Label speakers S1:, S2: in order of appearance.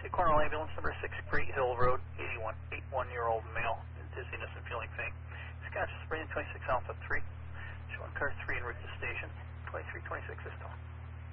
S1: Sea Cornell Ambulance number 6, Great Hill Road, 81-year-old male, dizziness and feeling faint. Scotch Spring 26 Alpha 3, showing car 3 en route to station, 2326 is still.